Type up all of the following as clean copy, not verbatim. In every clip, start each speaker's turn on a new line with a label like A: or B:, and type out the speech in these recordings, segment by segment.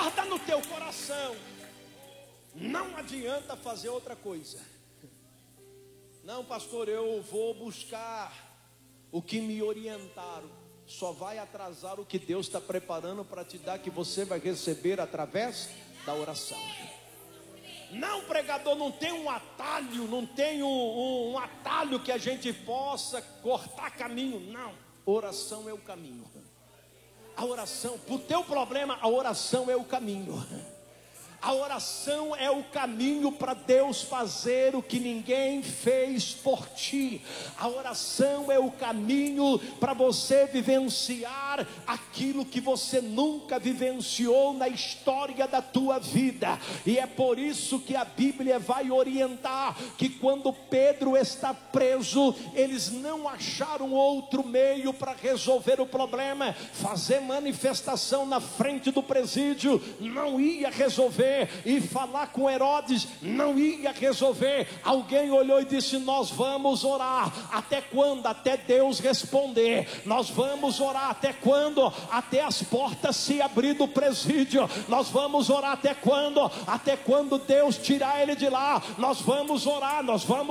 A: guarda no teu coração. Não adianta fazer outra coisa. Não, pastor, eu vou buscar o que me orientaram. Só vai atrasar o que Deus está preparando para te dar, que você vai receber através da oração. Não, pregador, não tem um atalho, não tem um atalho que a gente possa cortar caminho. Não, oração é o caminho. A oração, para o teu problema, a oração é o caminho. A oração é o caminho para Deus fazer o que ninguém fez por ti. A oração é o caminho para você vivenciar aquilo que você nunca vivenciou na história da tua vida. E é por isso que a Bíblia vai orientar que quando Pedro está preso, eles não acharam outro meio para resolver o problema. Fazer manifestação na frente do presídio não ia resolver. E falar com Herodes não ia resolver. Alguém olhou e disse: nós vamos orar. Até quando? Até Deus responder. Nós vamos orar até quando? Até as portas se abrir do presídio. Nós vamos orar até quando? Até quando Deus tirar ele de lá. Nós vamos orar,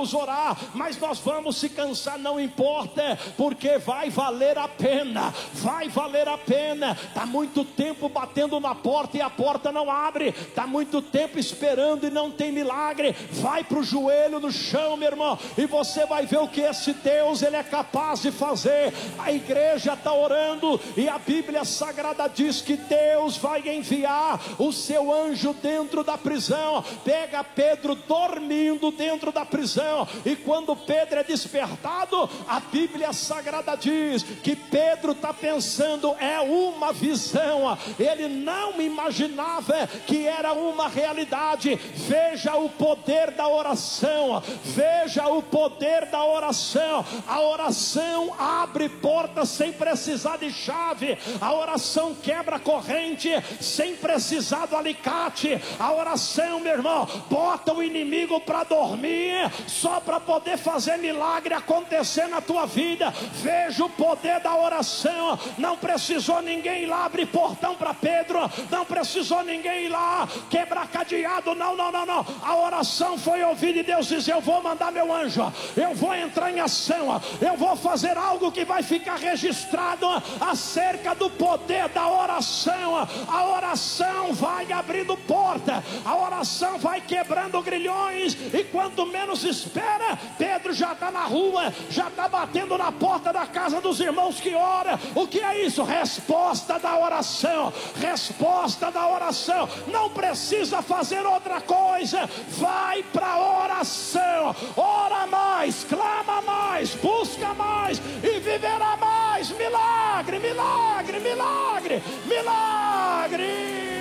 A: mas nós vamos se cansar, não importa, porque vai valer a pena. Vai valer a pena. Está muito tempo batendo na porta e a porta não abre. Está muito tempo esperando e não tem milagre. Vai para o joelho no chão, meu irmão, e você vai ver o que esse Deus ele é capaz de fazer. A igreja está orando e a Bíblia Sagrada diz que Deus vai enviar o seu anjo dentro da prisão. Pega Pedro dormindo dentro da prisão, e quando Pedro é despertado, a Bíblia Sagrada diz que Pedro está pensando: é uma visão. Ele não imaginava que era uma realidade. Veja o poder da oração. Veja o poder da oração. A oração abre portas sem precisar de chave. A oração quebra corrente sem precisar do alicate. A oração, meu irmão, bota o inimigo para dormir só para poder fazer milagre acontecer na tua vida. Veja o poder da oração. Não precisou ninguém ir lá abrir portão para Pedro. Não precisou ninguém ir lá quebrar cadeado, não. A oração foi ouvida e Deus diz: eu vou mandar meu anjo, eu vou entrar em ação, eu vou fazer algo que vai ficar registrado acerca do poder da oração. A oração vai abrindo porta, a oração vai quebrando grilhões, e quando menos espera, Pedro já está na rua, já está batendo na porta da casa dos irmãos que ora. O que é isso? Resposta da oração. Resposta da oração. Não precisa fazer outra coisa, vai para a oração. Ora mais, clama mais, busca mais e viverá mais. Milagre, milagre, milagre, milagres.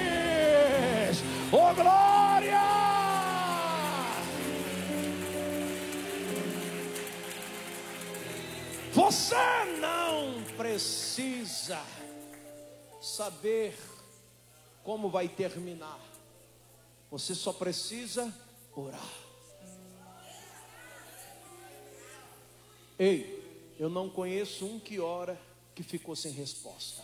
A: Oh glória! Você não precisa saber como vai terminar. Você só precisa orar. Ei, eu não conheço um que ora que ficou sem resposta.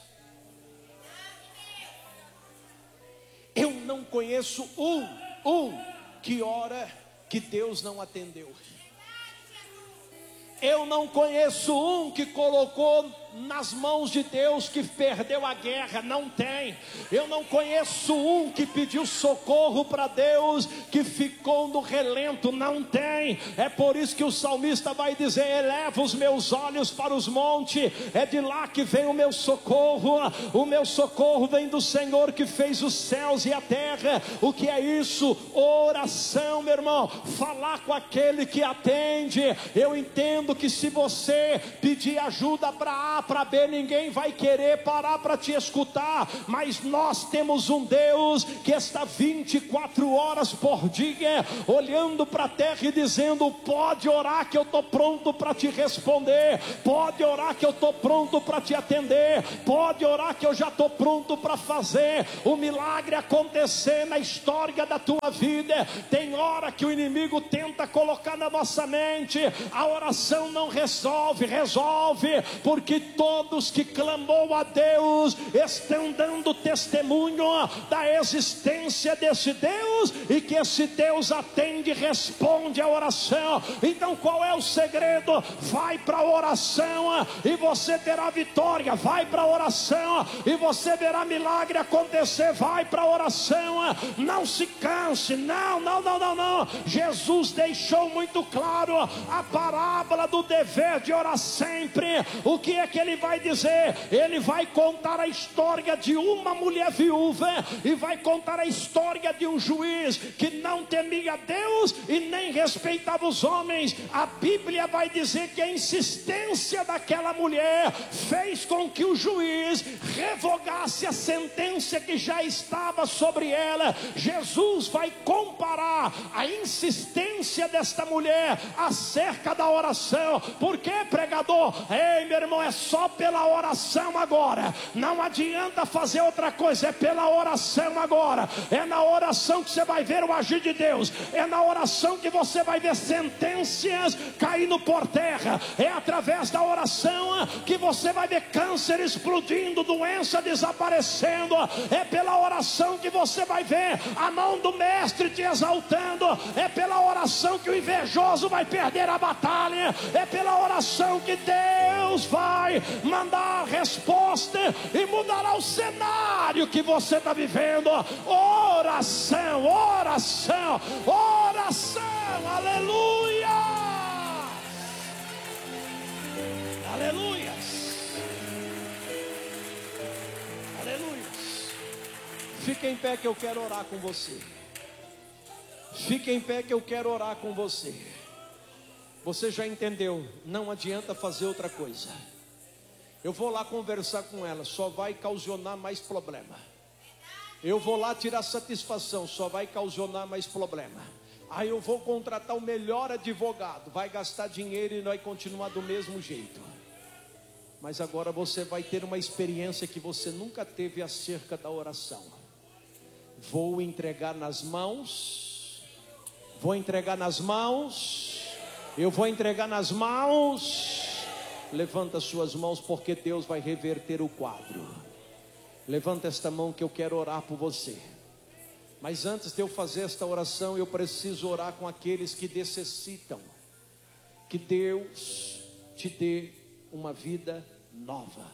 A: Eu não conheço um que ora que Deus não atendeu. Eu não conheço um que colocou nas mãos de Deus que perdeu a guerra. Não tem. Eu não conheço um que pediu socorro para Deus que ficou no relento. Não tem. É por isso que o salmista vai dizer: eleva os meus olhos para os montes, é de lá que vem o meu socorro. O meu socorro vem do Senhor que fez os céus e a terra. O que é isso? Oração, meu irmão. Falar com aquele que atende. Eu entendo que se você pedir ajuda para A, para B, ninguém vai querer parar para te escutar, mas nós temos um Deus que está 24 horas por dia olhando para a terra e dizendo: pode orar que eu estou pronto para te responder, pode orar que eu estou pronto para te atender, pode orar que eu já estou pronto para fazer o milagre acontecer na história da tua vida. Tem hora que o inimigo tenta colocar na nossa mente: a oração não resolve, porque todos que clamou a Deus estão dando testemunho da existência desse Deus, e que esse Deus atende e responde a oração. Então qual é o segredo? Vai para a oração e você terá vitória. Vai para a oração e você verá milagre acontecer. Vai para a oração, não se canse. Não. Jesus deixou muito claro a parábola do dever de orar sempre. O que é que ele vai dizer? Ele vai contar a história de uma mulher viúva, e vai contar a história de um juiz que não temia Deus e nem respeitava os homens. A Bíblia vai dizer que a insistência daquela mulher fez com que o juiz revogasse a sentença que já estava sobre ela. Jesus vai comparar a insistência desta mulher acerca da oração. Por que, pregador? Ei, meu irmão, é só pela oração agora. Não adianta fazer outra coisa, é pela oração agora. É na oração que você vai ver o agir de Deus. É na oração que você vai ver sentenças caindo por terra. É através da oração que você vai ver câncer explodindo, doença desaparecendo. É pela oração que você vai ver a mão do mestre te exaltando. É pela oração que o invejoso vai perder a batalha. É pela oração que Deus vai mandar a resposta e mudará o cenário que você está vivendo. Oração, oração, oração. Aleluia, aleluia, aleluia. Fique em pé que eu quero orar com você. Fique em pé que eu quero orar com você. Você já entendeu? Não adianta fazer outra coisa. Eu vou lá conversar com ela, só vai causar mais problema. Eu vou lá tirar satisfação, só vai causar mais problema. Aí eu vou contratar o melhor advogado, vai gastar dinheiro e vai continuar do mesmo jeito. Mas agora você vai ter uma experiência que você nunca teve acerca da oração. Vou entregar nas mãos. Eu vou entregar nas mãos. Levanta suas mãos, porque Deus vai reverter o quadro. Levanta esta mão que eu quero orar por você. Mas antes de eu fazer esta oração, eu preciso orar com aqueles que necessitam que Deus te dê uma vida nova.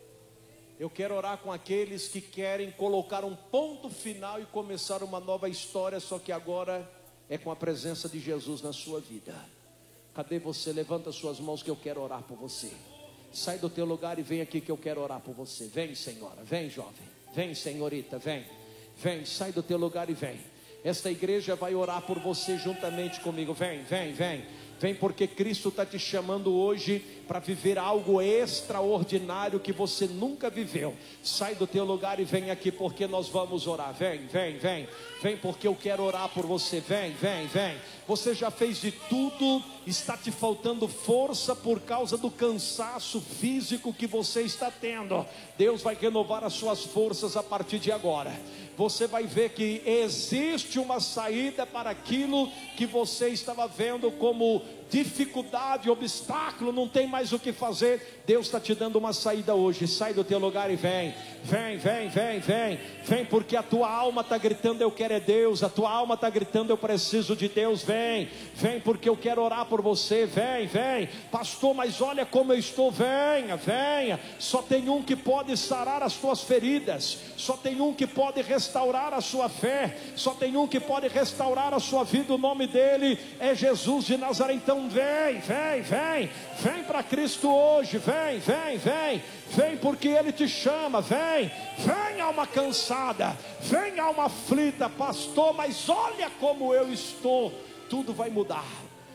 A: Eu quero orar com aqueles que querem colocar um ponto final e começar uma nova história, só que agora é com a presença de Jesus na sua vida. Cadê você? Levanta suas mãos que eu quero orar por você. Sai do teu lugar e vem aqui que eu quero orar por você. Vem, senhora, vem, jovem. Vem, senhorita, vem. Vem, sai do teu lugar e vem. Esta igreja vai orar por você juntamente comigo. Vem, vem, vem. Vem, porque Cristo está te chamando hoje para viver algo extraordinário que você nunca viveu. Sai do teu lugar e vem aqui, porque nós vamos orar. Vem, vem, vem. Vem, porque eu quero orar por você. Vem, vem, vem. Você já fez de tudo, está te faltando força por causa do cansaço físico que você está tendo. Deus vai renovar as suas forças a partir de agora. Você vai ver que existe uma saída para aquilo que você estava vendo como dificuldade, obstáculo, não tem mais o que fazer. Deus está te dando uma saída hoje. Sai do teu lugar e vem. Vem, vem, vem, vem. Vem, porque a tua alma está gritando: eu quero é Deus. A tua alma está gritando: eu preciso de Deus. Vem, vem, porque eu quero orar por você. Vem, vem. Pastor, mas olha como eu estou. Venha, venha. Só tem um que pode sarar as tuas feridas. Só tem um que pode restaurar a sua fé. Só tem um que pode restaurar a sua vida. O nome dele é Jesus de Nazaré. Então vem, vem, vem. Vem para Cristo hoje. Vem, vem, vem. Vem, porque Ele te chama. Vem, vem, alma cansada. Vem, alma aflita. Pastor, mas olha como eu estou. Tudo vai mudar.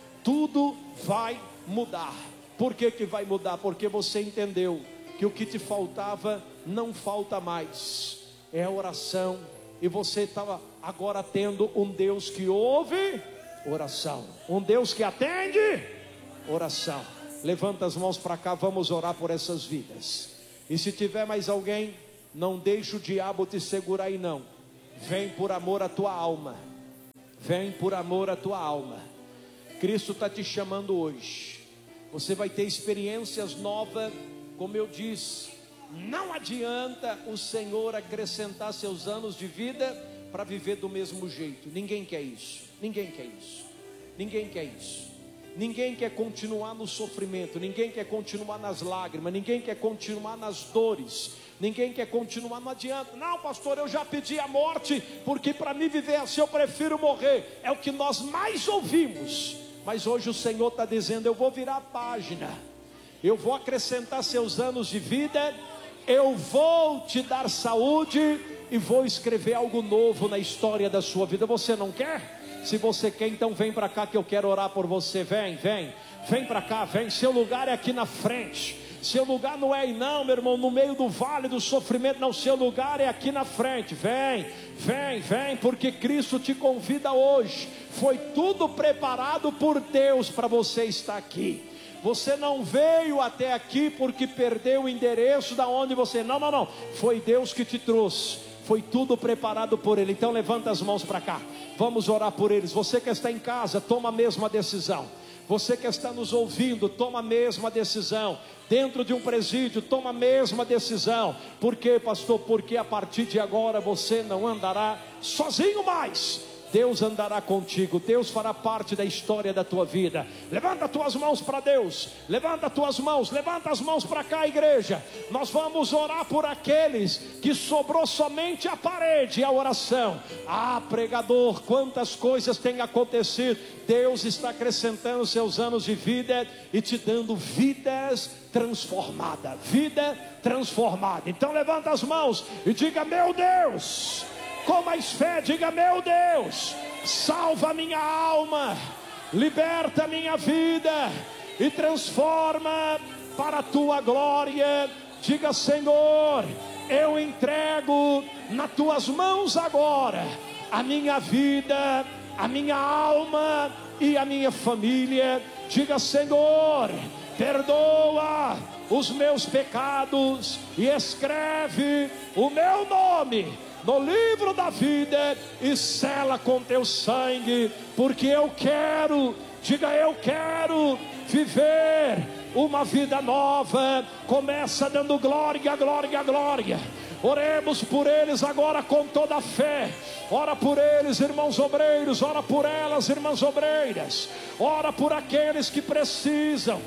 A: Tudo vai mudar. Por que que vai mudar? Porque você entendeu que o que te faltava não falta mais. É a oração. E você estava agora tendo um Deus que ouve oração. Um Deus que atende oração. Levanta as mãos para cá, vamos orar por essas vidas. E se tiver mais alguém, não deixe o diabo te segurar aí não. Vem por amor à tua alma. Vem por amor à tua alma. Cristo está te chamando hoje. Você vai ter experiências novas Como eu disse, não adianta o Senhor acrescentar seus anos de vida para viver do mesmo jeito. Ninguém quer isso. Ninguém quer isso. Ninguém quer isso. Ninguém quer continuar no sofrimento. Ninguém quer continuar nas lágrimas. Ninguém quer continuar nas dores. Ninguém quer continuar, não adianta. Não, pastor, eu já pedi a morte, porque para mim viver assim eu prefiro morrer. É o que nós mais ouvimos. Mas hoje o Senhor está dizendo: eu vou virar a página, eu vou acrescentar seus anos de vida, eu vou te dar saúde e vou escrever algo novo na história da sua vida. Você não quer? Se você quer, então vem para cá que eu quero orar por você. Vem para cá, vem. Seu lugar é aqui na frente. Seu lugar não é aí não, meu irmão, no meio do vale do sofrimento, não. Seu lugar é aqui na frente. Vem, porque Cristo te convida hoje. Foi tudo preparado por Deus para você estar aqui. Você não veio até aqui porque perdeu o endereço da onde você... Não. Foi Deus que te trouxe. Foi tudo preparado por Ele. Então levanta as mãos para cá. Vamos orar por eles. Você que está em casa, toma a mesma decisão. Você que está nos ouvindo, toma a mesma decisão. Dentro de um presídio, toma a mesma decisão. Por quê, pastor? Porque a partir de agora você não andará sozinho mais. Deus andará contigo. Deus fará parte da história da tua vida. Levanta as tuas mãos para Deus. Levanta as tuas mãos. Levanta as mãos para cá, igreja. Nós vamos orar por aqueles que sobrou somente a parede e a oração. Ah, pregador, quantas coisas têm acontecido. Deus está acrescentando seus anos de vida e te dando vidas transformadas. Vida transformada. Então levanta as mãos e diga: meu Deus, com mais fé, diga: meu Deus, salva a minha alma, liberta a minha vida e transforma para a tua glória. Diga: Senhor, eu entrego nas tuas mãos agora a minha vida, a minha alma e a minha família. Diga: Senhor, perdoa os meus pecados e escreve o meu nome no livro da vida e sela com teu sangue, porque eu quero, diga: eu quero viver uma vida nova. Começa dando glória, glória, glória. Oremos por eles agora com toda a fé. Ora por eles, irmãos obreiros. Ora por elas, irmãs obreiras. Ora por aqueles que precisam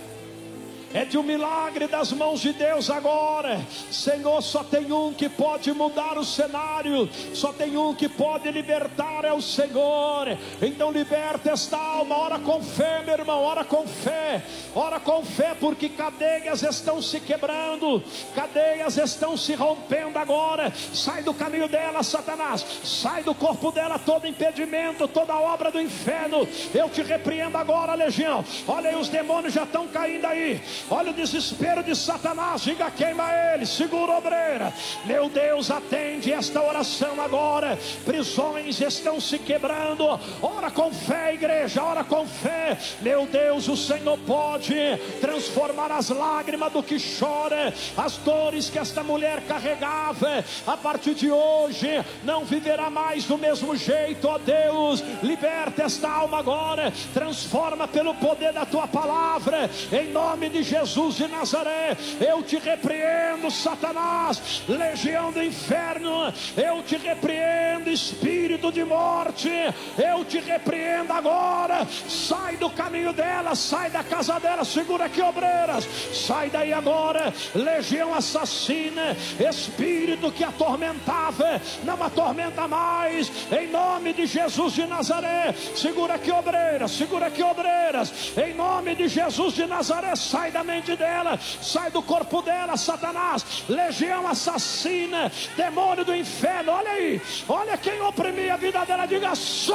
A: de um milagre das mãos de Deus agora. Senhor, só tem um que pode mudar o cenário, só tem um que pode libertar, é o Senhor. Então liberta esta alma. Ora com fé, meu irmão, ora com fé. Ora com fé, porque cadeias estão se quebrando, cadeias estão se rompendo agora. Sai do caminho dela, Satanás. Sai do corpo dela todo impedimento, toda obra do inferno. Eu te repreendo agora, legião. Olha aí, os demônios já estão caindo aí. Olha o desespero de Satanás. Diga: queima ele, segura a obreira. Meu Deus, atende esta oração agora. Prisões estão se quebrando. Ora com fé, igreja, ora com fé. Meu Deus, o Senhor pode transformar as lágrimas do que chora, as dores que esta mulher carregava. A partir de hoje não viverá mais do mesmo jeito. Ó Deus, liberta esta alma agora. Transforma pelo poder da tua palavra, em nome de Jesus de Nazaré. Eu te repreendo, Satanás, legião do inferno. Eu te repreendo, espírito de morte. Eu te repreendo agora. Sai do caminho dela, sai da casa dela. Segura aqui, obreiras. Sai daí agora, legião assassina. Espírito que atormentava, não atormenta mais, em nome de Jesus de Nazaré. Segura aqui, obreiras. Segura aqui, obreiras. Em nome de Jesus de Nazaré. Sai da mente dela, sai do corpo dela, Satanás, legião assassina, demônio do inferno. Olha aí, olha quem oprimia a vida dela. Diga: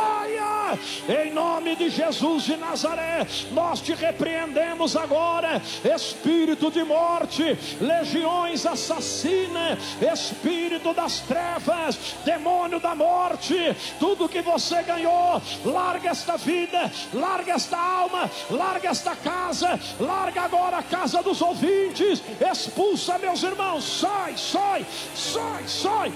A: saia, em nome de Jesus de Nazaré. Nós te repreendemos agora, espírito de morte, legiões assassinas, espírito das trevas, demônio da morte. Tudo que você ganhou, larga esta vida, larga esta alma, larga esta casa, larga agora a casa dos ouvintes. Expulsa, meus irmãos. Sai, sai, sai, sai,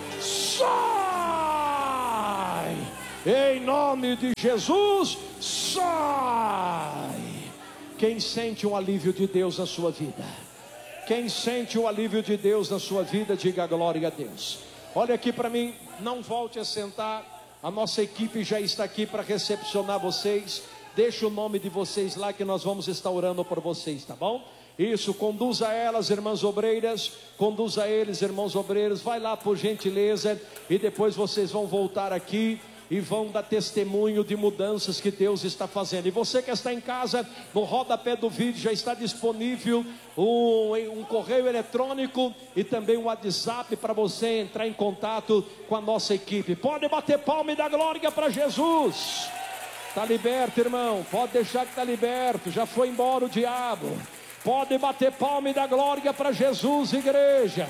A: sai. Em nome de Jesus, sai. Quem sente um alívio de Deus na sua vida? Quem sente o alívio de Deus na sua vida, diga glória a Deus. Olha aqui para mim, não volte a sentar. A nossa equipe já está aqui para recepcionar vocês. Deixa o nome de vocês lá que nós vamos estar orando por vocês, tá bom? Isso, conduza elas, irmãs obreiras. Conduza eles, irmãos obreiros. Vai lá por gentileza. E depois vocês vão voltar aqui e vão dar testemunho de mudanças que Deus está fazendo. E você que está em casa, no rodapé do vídeo já está disponível um correio eletrônico e também um WhatsApp para você entrar em contato com a nossa equipe. Pode bater palma e dar glória para Jesus. Está liberto, irmão. Pode deixar que está liberto. Já foi embora o diabo. Pode bater palma e dar glória para Jesus, igreja.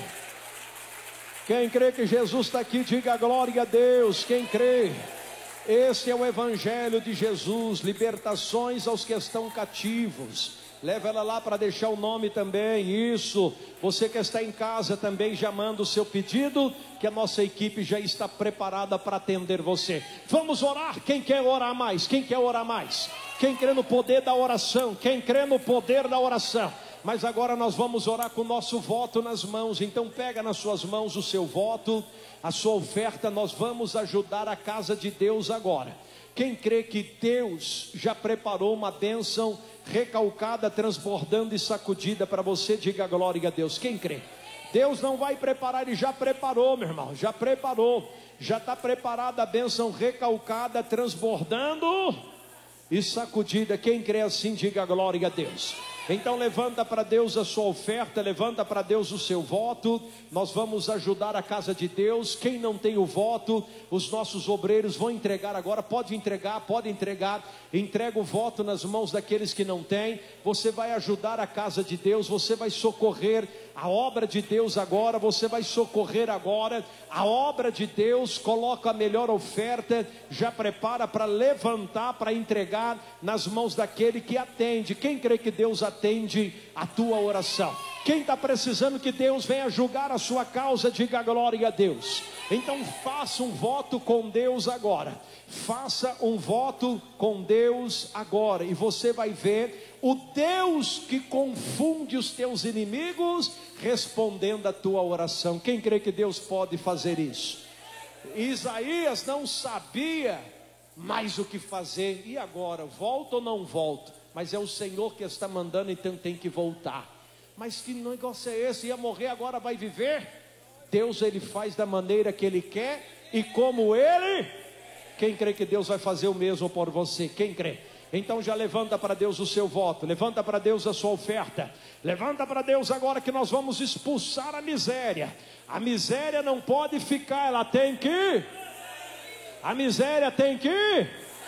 A: Quem crê que Jesus está aqui, diga glória a Deus. Quem crê? Esse é o evangelho de Jesus. Libertações aos que estão cativos. Leva ela lá para deixar o nome também. Isso. Você que está em casa também já manda o seu pedido, que a nossa equipe já está preparada para atender você. Vamos orar. Quem quer orar mais? Quem quer orar mais? Quem crê no poder da oração? Quem crê no poder da oração? Mas agora nós vamos orar com o nosso voto nas mãos. Então pega nas suas mãos o seu voto, a sua oferta. Nós vamos ajudar a casa de Deus agora. Quem crê que Deus já preparou uma bênção recalcada, transbordando e sacudida para você, diga glória a Deus. Quem crê? Deus não vai preparar, Ele já preparou, meu irmão. Já preparou, já está preparada a bênção recalcada, transbordando e sacudida. Quem crê assim, diga glória a Deus. Então levanta para Deus a sua oferta, levanta para Deus o seu voto. Nós vamos ajudar a casa de Deus. Quem não tem o voto, os nossos obreiros vão entregar agora. Pode entregar, pode entregar. Entrega o voto nas mãos daqueles que não têm. Você vai ajudar a casa de Deus, você vai socorrer a obra de Deus agora, você vai socorrer agora a obra de Deus. Coloca a melhor oferta, já prepara para levantar, para entregar nas mãos daquele que atende. Quem crê que Deus atende a tua oração? Quem está precisando que Deus venha julgar a sua causa, diga glória a Deus. Então faça um voto com Deus agora. Faça um voto com Deus agora, e você vai ver o Deus que confunde os teus inimigos respondendo a tua oração. Quem crê que Deus pode fazer isso? Isaías não sabia mais o que fazer. E agora, volta ou não volta? Mas é o Senhor que está mandando, então tem que voltar. Mas que negócio é esse? Ia morrer, agora vai viver? Deus, Ele faz da maneira que Ele quer e como Ele. Quem crê que Deus vai fazer o mesmo por você? Quem crê? Então já levanta para Deus o seu voto, levanta para Deus a sua oferta, levanta para Deus agora que nós vamos expulsar a miséria. A miséria não pode ficar, ela tem que, a miséria tem que.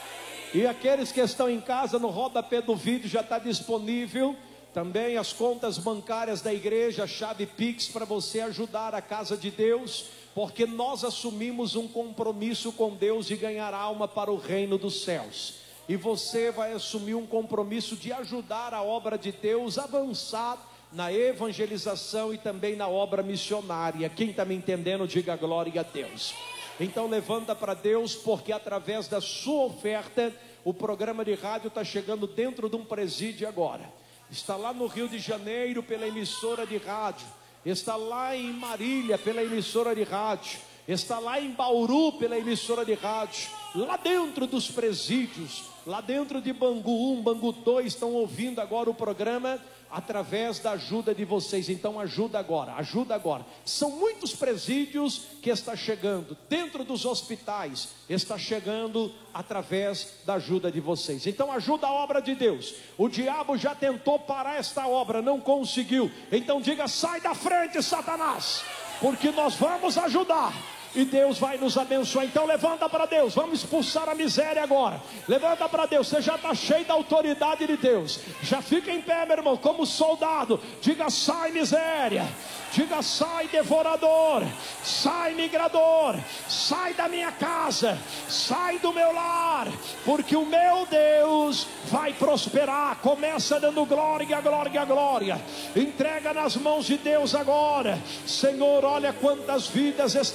A: E aqueles que estão em casa, no rodapé do vídeo já está disponível também as contas bancárias da igreja, a chave Pix, para você ajudar a casa de Deus, porque nós assumimos um compromisso com Deus de ganhar alma para o reino dos céus. E você vai assumir um compromisso de ajudar a obra de Deus a avançar na evangelização e também na obra missionária. Quem está me entendendo, diga glória a Deus. Então levanta para Deus, porque através da sua oferta, o programa de rádio está chegando dentro de um presídio agora. Está lá no Rio de Janeiro pela emissora de rádio, está lá em Marília pela emissora de rádio, está lá em Bauru pela emissora de rádio, lá dentro dos presídios, lá dentro de Bangu 1, Bangu 2, estão ouvindo agora o programa através da ajuda de vocês. Então ajuda agora, ajuda agora. São muitos presídios que está chegando, dentro dos hospitais, está chegando através da ajuda de vocês. Então ajuda a obra de Deus. O diabo já tentou parar esta obra, não conseguiu. Então diga: sai da frente, Satanás, porque nós vamos ajudar e Deus vai nos abençoar. Então levanta para Deus, vamos expulsar a miséria agora. Levanta para Deus, você já está cheio da autoridade de Deus. Já fica em pé, meu irmão, como soldado. Diga: sai miséria, diga: sai devorador, sai migrador, sai da minha casa, sai do meu lar, porque o meu Deus vai prosperar. Começa dando glória, glória, glória. Entrega nas mãos de Deus agora. Senhor, olha quantas vidas estão sendo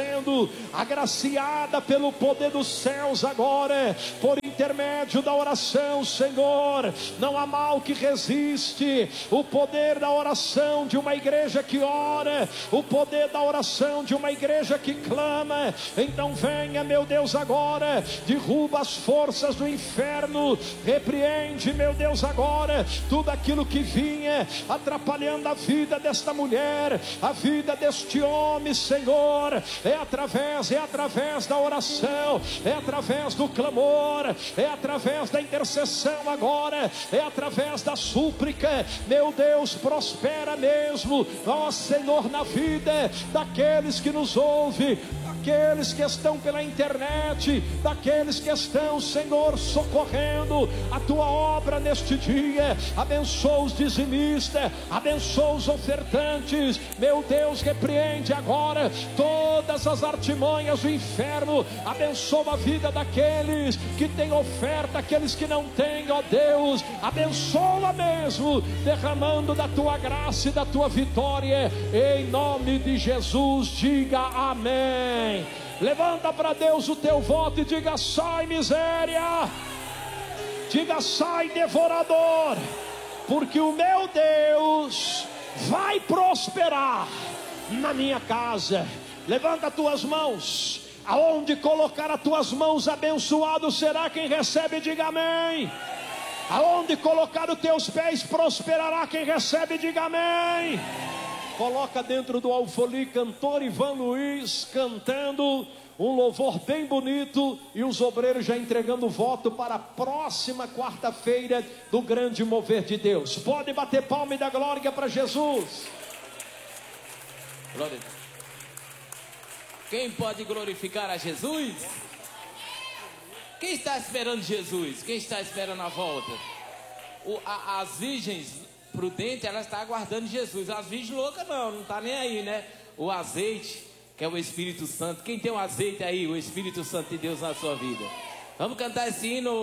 A: sendo agraciada pelo poder dos céus agora, por intermédio da oração, Senhor. Não há mal que resiste o poder da oração de uma igreja que ora, o poder da oração de uma igreja que clama. Então venha, meu Deus, agora, derruba as forças do inferno, repreende, meu Deus, agora tudo aquilo que vinha atrapalhando a vida desta mulher, a vida deste homem, Senhor. É através da oração, é através do clamor, é através da intercessão agora, é através da súplica. Meu Deus, prospera mesmo, ó Senhor, na vida daqueles que nos ouvem, daqueles que estão pela internet, daqueles que estão, Senhor, socorrendo a tua obra neste dia. Abençoa os dizimistas, abençoa os ofertantes. Meu Deus, repreende agora todas as artimanhas do inferno. Abençoa a vida daqueles que têm oferta, aqueles que não têm, ó Deus. Abençoa mesmo, derramando da tua graça e da tua vitória, em nome de Jesus. Diga amém. Levanta para Deus o teu voto e diga: sai miséria, diga: sai devorador, porque o meu Deus vai prosperar na minha casa. Levanta as tuas mãos, aonde colocar as tuas mãos, abençoado será quem recebe. Diga amém. Aonde colocar os teus pés, prosperará quem recebe. Diga amém. Coloca dentro do alfolí cantor Ivan Luiz cantando um louvor bem bonito, e os obreiros já entregando voto para a próxima quarta-feira do grande mover de Deus. Pode bater palma e dar glória para Jesus.
B: Glória a Deus. Quem pode glorificar a Jesus? Quem está esperando Jesus? Quem está esperando a volta? As virgens prudentes, elas estão aguardando Jesus. As virgens loucas não está nem aí, né? O azeite, que é o Espírito Santo. Quem tem o azeite aí, o Espírito Santo de Deus na sua vida? Vamos cantar esse hino.